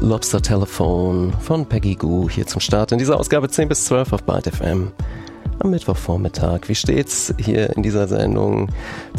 Lobster Telephone von Peggy Gou hier zum Start in dieser Ausgabe 10 bis 12 auf Byte FM am Mittwochvormittag. Wie steht's hier in dieser Sendung?